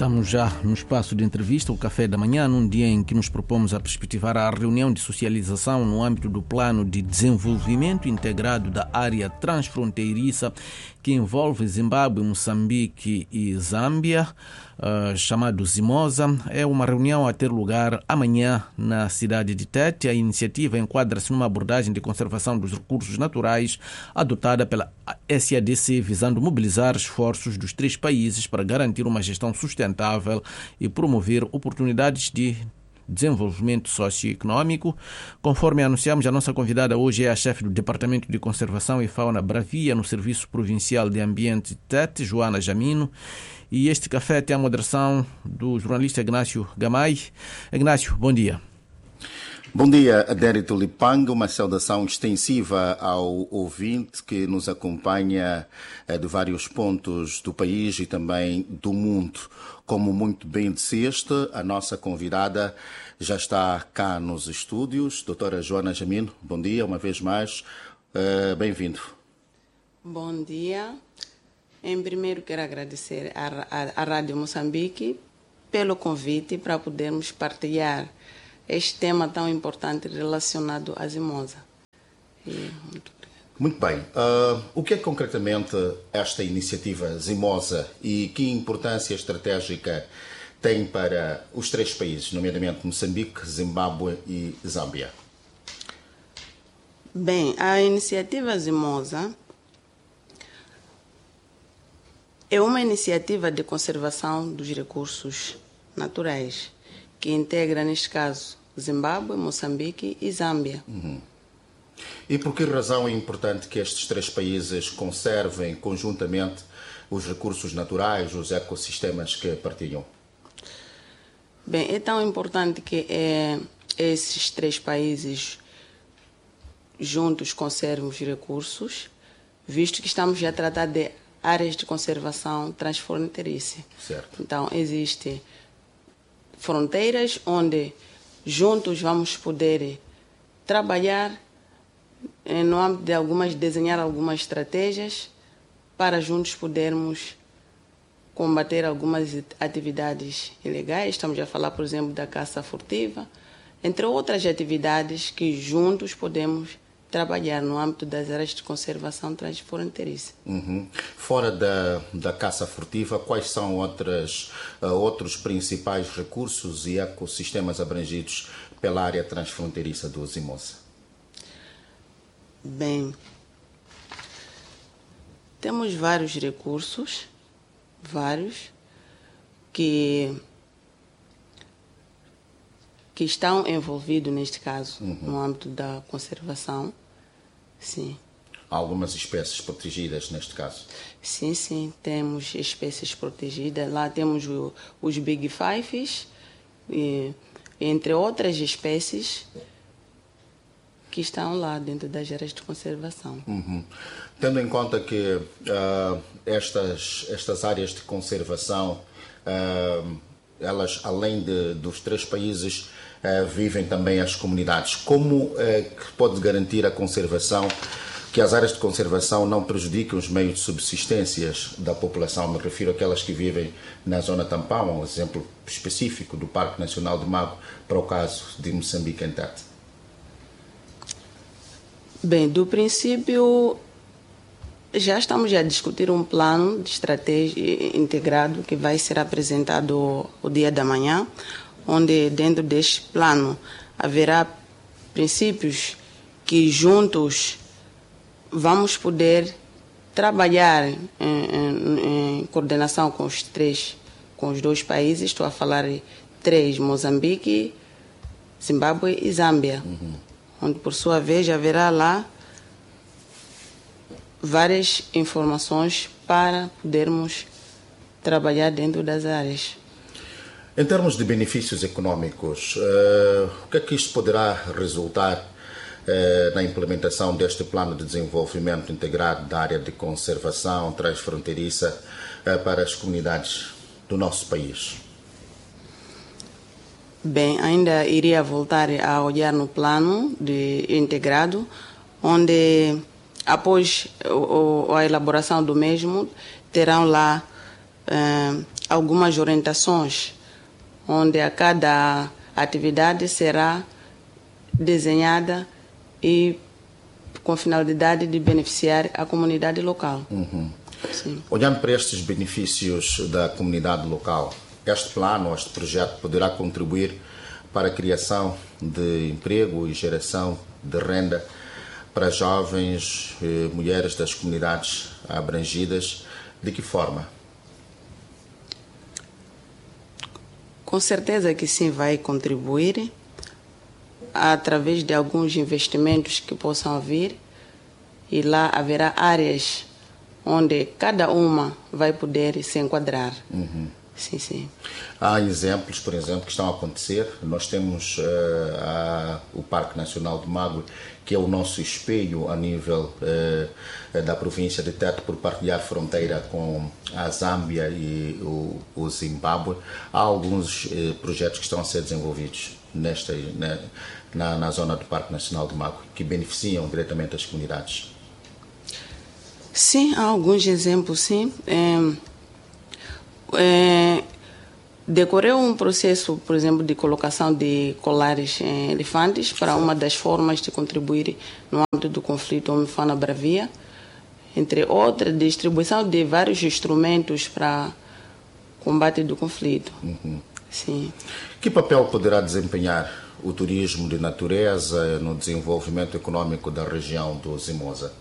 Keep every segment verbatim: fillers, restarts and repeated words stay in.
Estamos já no espaço de entrevista, o Café da Manhã, num dia em que nos propomos a perspectivar a reunião de socialização no âmbito do Plano de Desenvolvimento Integrado da Área Transfronteiriça, que envolve Zimbábue, Moçambique e Zâmbia, uh, chamado Zimoza. É uma reunião a ter lugar amanhã na cidade de Tete. A iniciativa enquadra-se numa abordagem de conservação dos recursos naturais adotada pela S A D C, visando mobilizar esforços dos três países para garantir uma gestão sustentável e promover oportunidades de desenvolvimento socioeconômico. Conforme anunciamos, a nossa convidada hoje é a chefe do Departamento de Conservação e Fauna Bravia no Serviço Provincial de Ambiente Tete, Joana Jamino. E este café tem a moderação do jornalista Ignácio Gamay. Ignácio, bom dia. Bom dia, Adérito Lipang. Uma saudação extensiva ao ouvinte que nos acompanha eh, de vários pontos do país e também do mundo. Como muito bem disseste, a nossa convidada já está cá nos estúdios. Doutora Joana Jamino, bom dia, uma vez mais. Uh, bem-vindo. Bom dia. Em primeiro, quero agradecer à Rádio Moçambique pelo convite para podermos partilhar este tema tão importante relacionado à Zimoza. E muito Muito bem. Uh, o que é concretamente esta iniciativa Zimoza e que importância estratégica tem para os três países, nomeadamente Moçambique, Zimbábue e Zâmbia? Bem, a iniciativa Zimoza é uma iniciativa de conservação dos recursos naturais que integra, neste caso, Zimbábue, Moçambique e Zâmbia. Uhum. E por que razão é importante que estes três países conservem conjuntamente os recursos naturais, os ecossistemas que partilham? Bem, é tão importante que é, esses três países juntos conservem os recursos, visto que estamos já a tratar de áreas de conservação transfronteiriça. Certo. Então, existem fronteiras onde juntos vamos poder trabalhar no âmbito de algumas, desenhar algumas estratégias para juntos podermos combater algumas atividades ilegais. Estamos a falar, por exemplo, da caça furtiva, entre outras atividades que juntos podemos trabalhar no âmbito das áreas de conservação transfronteiriça. Uhum. Fora da, da caça furtiva, quais são outras, uh, outros principais recursos e ecossistemas abrangidos pela área transfronteiriça do Zimoza? Bem, temos vários recursos, vários, que, que estão envolvidos, neste caso, uhum. no âmbito da conservação. Sim. Há algumas espécies protegidas, neste caso? Sim, sim, temos espécies protegidas. Lá temos o, os Big Fives, e, entre outras espécies que estão lá dentro das áreas de conservação. Uhum. Tendo em conta que uh, estas, estas áreas de conservação, uh, elas, além de, dos três países, uh, vivem também as comunidades. Como uh, que pode garantir a conservação, que as áreas de conservação não prejudiquem os meios de subsistências da população? Me refiro àquelas que vivem na zona Tampão, um exemplo específico do Parque Nacional do Mago, para o caso de Moçambique em Tete. Bem, do princípio, já estamos a discutir um plano de estratégia integrado que vai ser apresentado o dia da manhã, onde dentro deste plano haverá princípios que juntos vamos poder trabalhar em, em, em coordenação com os três, com os dois países. Estou a falar de três: Moçambique, Zimbábue e Zâmbia. Uhum. Onde, por sua vez, haverá lá várias informações para podermos trabalhar dentro das áreas. Em termos de benefícios econômicos, uh, o que é que isto poderá resultar uh, na implementação deste plano de desenvolvimento integrado da área de conservação transfronteiriça uh, para as comunidades do nosso país? Bem, ainda iria voltar a olhar no plano de integrado, onde, após o, a elaboração do mesmo, terão lá eh, algumas orientações, onde a cada atividade será desenhada e com finalidade de beneficiar a comunidade local. Uhum. Sim. Olhando para estes benefícios da comunidade local, este plano, este projeto poderá contribuir para a criação de emprego e geração de renda para jovens e mulheres das comunidades abrangidas. De que forma? Com certeza que sim, vai contribuir através de alguns investimentos que possam vir, e lá haverá áreas onde cada uma vai poder se enquadrar. Uhum. Sim, sim. Há exemplos, por exemplo, que estão a acontecer. Nós temos uh, a, o Parque Nacional de Magwe, que é o nosso espelho a nível uh, da província de Tete, por partilhar fronteira com a Zâmbia e o, o Zimbábue. Há alguns uh, projetos que estão a ser desenvolvidos nesta, na, na, na zona do Parque Nacional de Magwe, que beneficiam diretamente as comunidades. Sim, há alguns exemplos, sim. É, é, decorreu um processo, por exemplo, de colocação de colares em elefantes para uma das formas de contribuir no âmbito do conflito Homem-Fauna-Bravia, entre outras, distribuição de vários instrumentos para combate do conflito. Uhum. Sim. Que papel poderá desempenhar o turismo de natureza no desenvolvimento econômico da região do Zimosa?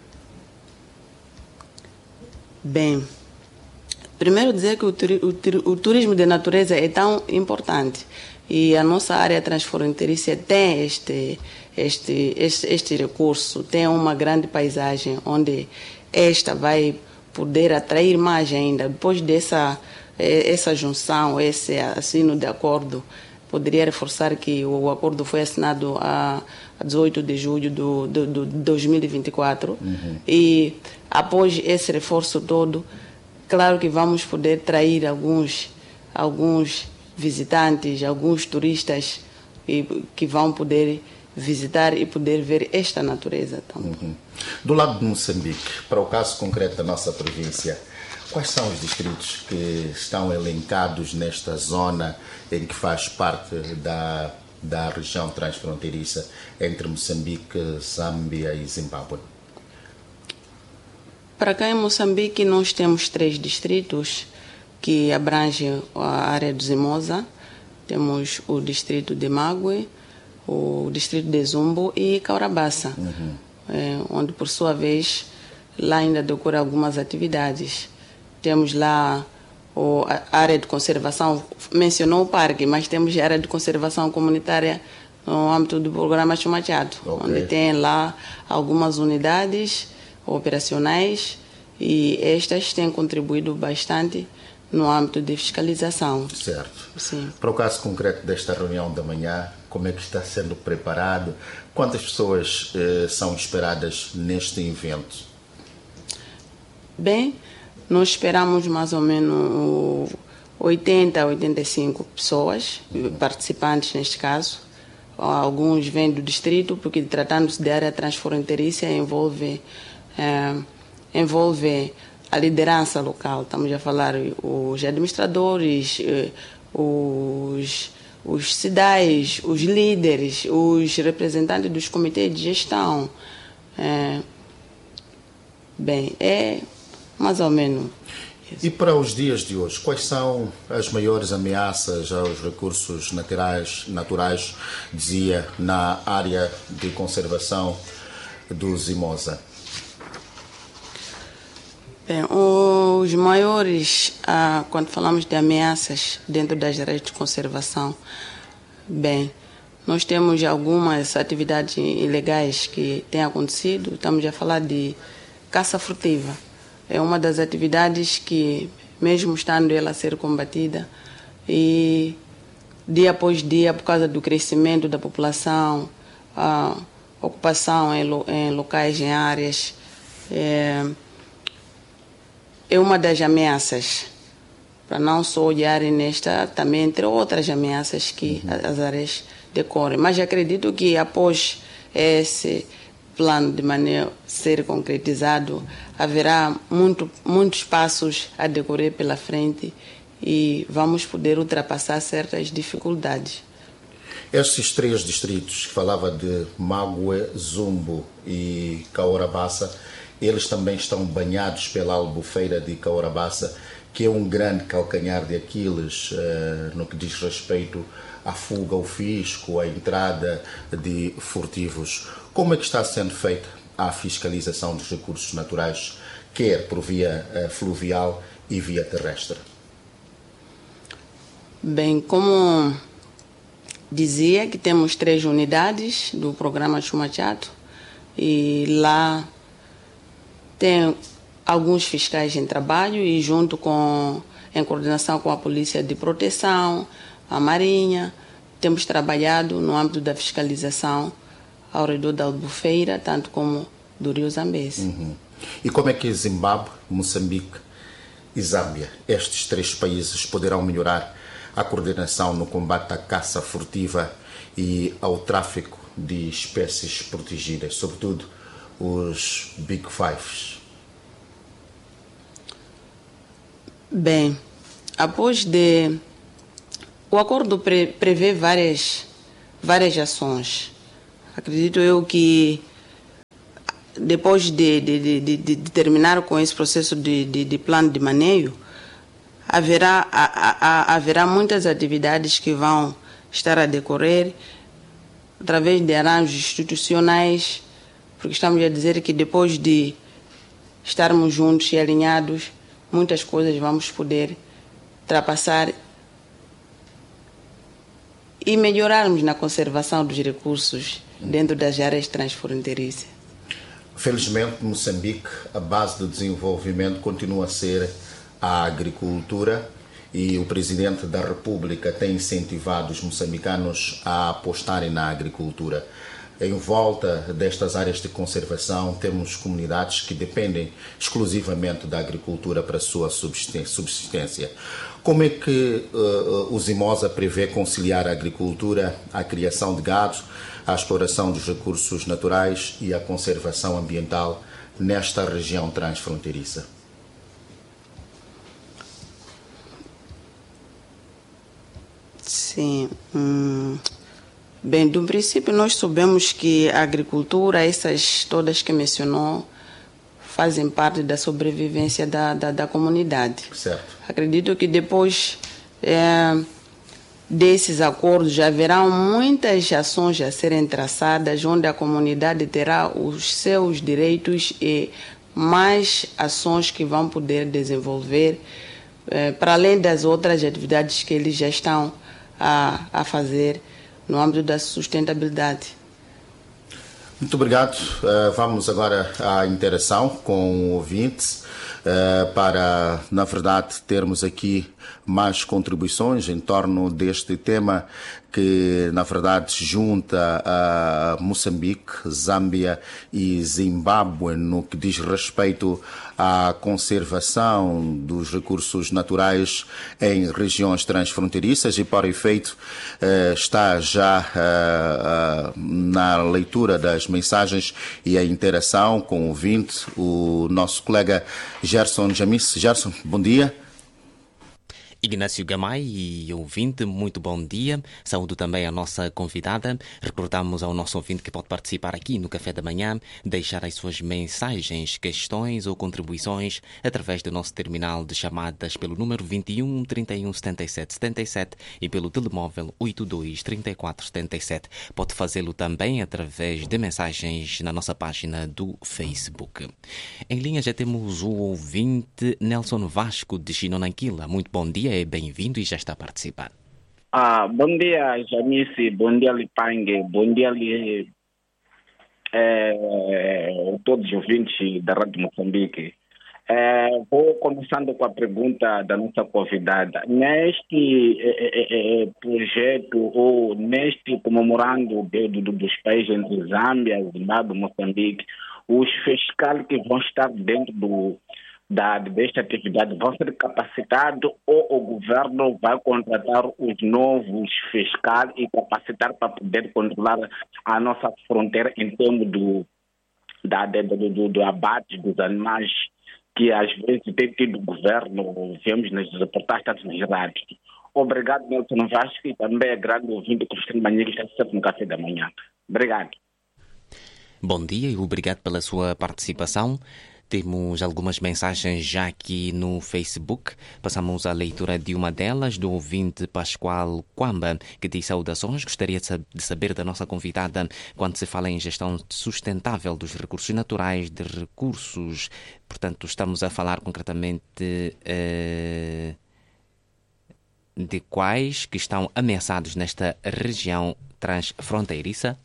Bem, primeiro dizer que o, turi o, turi o turismo de natureza é tão importante e a nossa área transfronteiriça tem este, este, este, este recurso, tem uma grande paisagem onde esta vai poder atrair mais ainda. Depois dessa essa junção, esse assino de acordo, poderia reforçar que o acordo foi assinado a dezoito de julho do, do, do dois mil e vinte e quatro. Uhum. E após esse reforço todo, claro que vamos poder atrair alguns, alguns visitantes, alguns turistas e, que vão poder visitar e poder ver esta natureza também. Uhum. Do lado de Moçambique, para o caso concreto da nossa província, quais são os distritos que estão elencados nesta zona em que faz parte da, da região transfronteiriça entre Moçambique, Zâmbia e Zimbábue? Para cá em Moçambique nós temos três distritos que abrangem a área do Zimosa. Temos o distrito de Magwe, o distrito de Zumbo e Caurabaça, uhum. é, onde por sua vez lá ainda decorrem algumas atividades. Temos lá o, a área de conservação, mencionou o parque, mas temos a área de conservação comunitária no âmbito do programa Chumachado, okay. onde tem lá algumas unidades operacionais e estas têm contribuído bastante no âmbito de fiscalização. Certo. Sim. Para o caso concreto desta reunião da manhã, como é que está sendo preparado? Quantas pessoas eh, são esperadas neste evento? Bem, nós esperamos mais ou menos oitenta a oitenta e cinco pessoas, participantes neste caso. Alguns vêm do distrito, porque tratando-se de área transfronteiriça envolve, é, envolve a liderança local. Estamos a falar os administradores, os, os cidais, os líderes, os representantes dos comitês de gestão. É, bem, é mais ou menos isso. E para os dias de hoje, quais são as maiores ameaças aos recursos naturais, naturais dizia, na área de conservação do Zimosa? Bem, os maiores, ah, quando falamos de ameaças dentro das áreas de conservação, bem, nós temos algumas atividades ilegais que têm acontecido. Estamos a falar de caça furtiva. É uma das atividades que, mesmo estando ela a ser combatida, e dia após dia, por causa do crescimento da população, a ocupação em, lo, em locais, em áreas, é, é uma das ameaças, para não só olharem nesta, também entre outras ameaças que uhum. as áreas decorrem. Mas acredito que após esse plano de maneira ser concretizado, haverá muito, muitos passos a decorrer pela frente e vamos poder ultrapassar certas dificuldades. Estes três distritos que falava de Mague, Zumbo e Caorabassa, eles também estão banhados pela Albufeira de Caorabassa, que é um grande calcanhar de Aquiles uh, no que diz respeito à fuga ao fisco, à entrada de furtivos. Como é que está sendo feita a fiscalização dos recursos naturais, quer por via uh, fluvial e via terrestre? Bem, como dizia que temos três unidades do programa Chumachato e lá tem alguns fiscais em trabalho e junto com, em coordenação com a Polícia de Proteção, a Marinha, temos trabalhado no âmbito da fiscalização ao redor da Albufeira, tanto como do Rio Zambeze. Uhum. E como é que Zimbábue, Moçambique e Zâmbia, estes três países, poderão melhorar a coordenação no combate à caça furtiva e ao tráfico de espécies protegidas, sobretudo os Big Fives? Bem, após de... O acordo pre, prevê várias, várias ações. Acredito eu que depois de, de, de, de terminar com esse processo de, de, de plano de manejo, haverá, a, a, haverá muitas atividades que vão estar a decorrer através de arranjos institucionais, porque estamos a dizer que depois de estarmos juntos e alinhados, muitas coisas vamos poder ultrapassar e melhorarmos na conservação dos recursos dentro das áreas transfronteiriças. Felizmente, Moçambique, a base do desenvolvimento continua a ser a agricultura e o Presidente da República tem incentivado os moçambicanos a apostarem na agricultura. Em volta destas áreas de conservação, temos comunidades que dependem exclusivamente da agricultura para a sua subsistência. Como é que uh, o Zimosa prevê conciliar a agricultura, a criação de gado, a exploração dos recursos naturais e a conservação ambiental nesta região transfronteiriça? Sim. Hum... Bem, do princípio nós sabemos que a agricultura, essas todas que mencionou, fazem parte da sobrevivência da, da, da comunidade. Certo. Acredito que depois é, desses acordos já haverão muitas ações a serem traçadas, onde a comunidade terá os seus direitos e mais ações que vão poder desenvolver, é, para além das outras atividades que eles já estão a, a fazer no âmbito da sustentabilidade. Muito obrigado. Uh, vamos agora à interação com o ouvinte uh, para, na verdade, termos aqui mais contribuições em torno deste tema que, na verdade, junta a Moçambique, Zâmbia e Zimbábue no que diz respeito à conservação dos recursos naturais em regiões transfronteiriças e, para efeito, está já na leitura das mensagens e a interação com o ouvinte, o nosso colega Gerson Jamis. Gerson, bom dia. Ignácio Gamay e ouvinte, muito bom dia. Saúdo também a nossa convidada. Recordamos ao nosso ouvinte que pode participar aqui no Café da Manhã, deixar as suas mensagens, questões ou contribuições através do nosso terminal de chamadas pelo número vinte e um, trinta e um, setenta e sete, setenta e sete e pelo telemóvel oito dois, trinta e quatro, setenta e sete. Pode fazê-lo também através de mensagens na nossa página do Facebook. Em linha já temos o ouvinte Nelson Vasco de Chinonanquila. Muito bom dia. É bem-vindo e já está a participar. Ah, bom dia, Janice, bom dia, Lipangue, bom dia, li, é, todos os ouvintes da Rádio Moçambique. É, vou começando com a pergunta da nossa convidada. Neste é, é, projeto, ou neste comemorando de, de, dos países entre Zâmbia, Zimbábue e Moçambique, os fiscais que vão estar dentro do Da, desta atividade vão ser capacitados ou o governo vai contratar os novos fiscais e capacitar para poder controlar a nossa fronteira em termos do, da, da, do, do, do abate dos animais, que às vezes tem tido o governo, vemos nas reportagens, tanto nas rádios. Obrigado, Nelson Vasco, e também é grande ouvinte do Cristina Manhã, que está sempre no café da manhã. Obrigado. Bom dia e obrigado pela sua participação. Temos algumas mensagens já aqui no Facebook. Passamos à leitura de uma delas, do ouvinte Pascoal Quamba, que diz saudações. Gostaria de saber da nossa convidada, quando se fala em gestão sustentável dos recursos naturais, de recursos, portanto, estamos a falar concretamente eh, de quais que estão ameaçados nesta região transfronteiriça.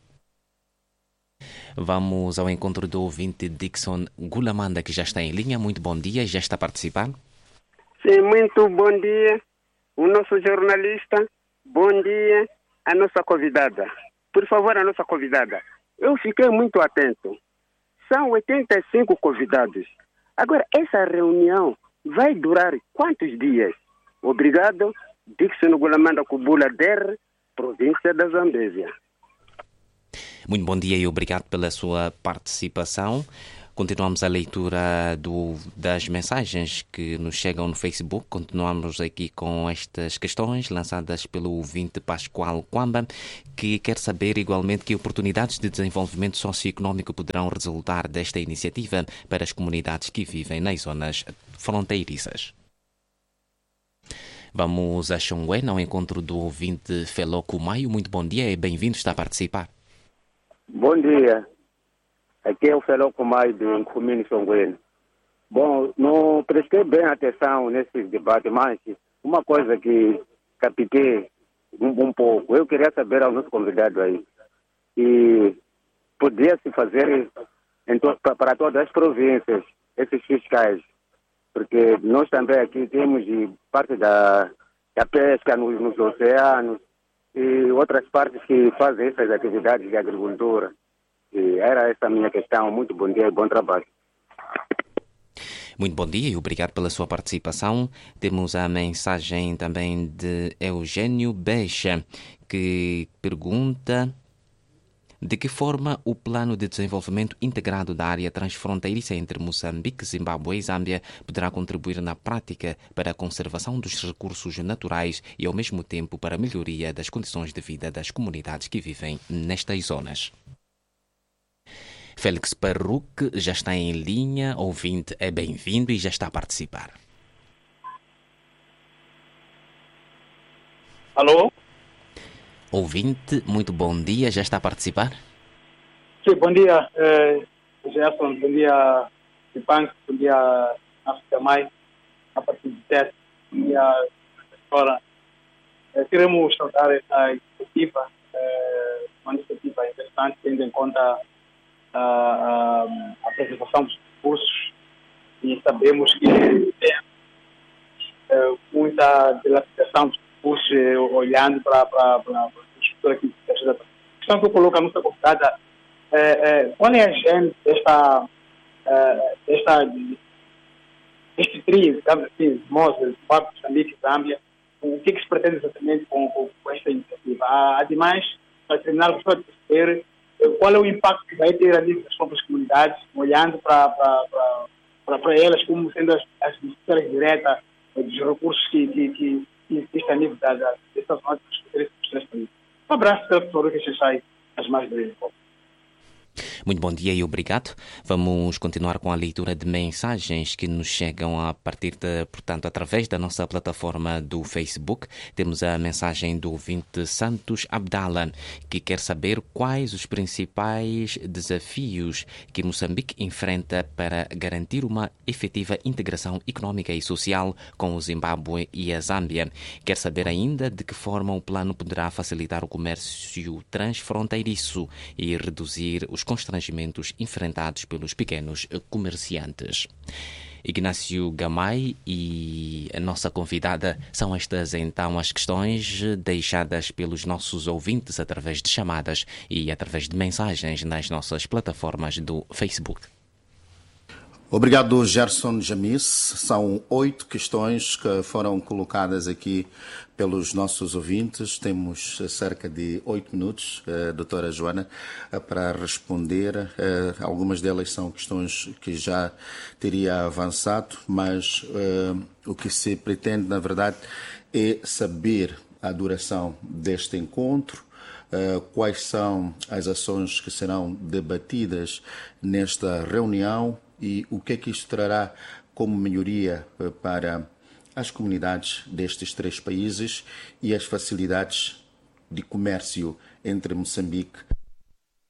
Vamos ao encontro do ouvinte Dixon Gulamanda, que já está em linha. Muito bom dia, já está a participar. Sim, muito bom dia, o nosso jornalista. Bom dia, a nossa convidada. Por favor, a nossa convidada. Eu fiquei muito atento. São oitenta e cinco convidados. Agora, essa reunião vai durar quantos dias? Obrigado, Dixon Gulamanda Kubula Der, província da Zambésia. Muito bom dia e obrigado pela sua participação. Continuamos a leitura do, das mensagens que nos chegam no Facebook. Continuamos aqui com estas questões lançadas pelo ouvinte Pascoal Quamba, que quer saber igualmente que oportunidades de desenvolvimento socioeconómico poderão resultar desta iniciativa para as comunidades que vivem nas zonas fronteiriças. Vamos a Xongué, ao encontro do ouvinte Feloco Maio. Muito bom dia e bem-vindo, está a participar. Bom dia, aqui é o Feloco Maio de Nkumini Xongué. Bom, não prestei bem atenção nesse debate, mas uma coisa que captei um, um pouco, eu queria saber ao nosso convidado aí, e podia-se fazer em to- para todas as províncias, esses fiscais, porque nós também aqui temos parte da, da pesca nos, nos oceanos, e outras partes que fazem essas atividades de agricultura. E era essa a minha questão. Muito bom dia e bom trabalho. Muito bom dia e obrigado pela sua participação. Temos a mensagem também de Eugênio Beixa, que pergunta de que forma o Plano de Desenvolvimento Integrado da Área Transfronteiriça entre Moçambique, Zimbábue e Zâmbia poderá contribuir na prática para a conservação dos recursos naturais e, ao mesmo tempo, para a melhoria das condições de vida das comunidades que vivem nestas zonas. Félix Parruque já está em linha, ouvinte é bem-vindo e já está a participar. Alô? Ouvinte, muito bom dia, já está a participar? Sim, bom dia, eh, Gerson, bom dia, Ipank, bom dia, África Mai, a partir de sete, bom dia, agora. Eh, queremos saudar essa iniciativa, eh, uma iniciativa interessante, tendo em conta a, a, a preservação dos recursos, e sabemos que tem eh, muita dilapidação dos recursos, eh, olhando para a estrutura aqui. A questão que eu coloco a nossa convidada é, é, qual é a gente desta, é, desta este trio, digamos assim, Moçambique, Moçambique e Zâmbia, o que, que se pretende exatamente com, com, com esta iniciativa? Ademais, para terminar, gostaria de perceber qual é o impacto que vai ter ali nas próprias comunidades, olhando para, para, para, para elas como sendo as, as beneficiárias diretas dos recursos que, que, que, que existem a nível da, da, dessas notas que um abraço para todos que sai as mais breves. Muito bom dia e obrigado. Vamos continuar com a leitura de mensagens que nos chegam a partir de, portanto, através da nossa plataforma do Facebook. Temos a mensagem do ouvinte Santos Abdala, que quer saber quais os principais desafios que Moçambique enfrenta para garantir uma efetiva integração económica e social com o Zimbábue e a Zâmbia. Quer saber ainda de que forma o plano poderá facilitar o comércio transfronteiriço e reduzir os constrangimentos enfrentados pelos pequenos comerciantes. Ignácio Gamay e a nossa convidada, são estas então as questões deixadas pelos nossos ouvintes através de chamadas e através de mensagens nas nossas plataformas do Facebook. Obrigado, Gerson Jamis. São oito questões que foram colocadas aqui pelos nossos ouvintes. Temos cerca de oito minutos, eh, doutora Joana, eh, para responder. Eh, algumas delas são questões que já teria avançado, mas eh, o que se pretende, na verdade, é saber a duração deste encontro, Uh, quais são as ações que serão debatidas nesta reunião e o que é que isto trará como melhoria uh, para as comunidades destes três países e as facilidades de comércio entre Moçambique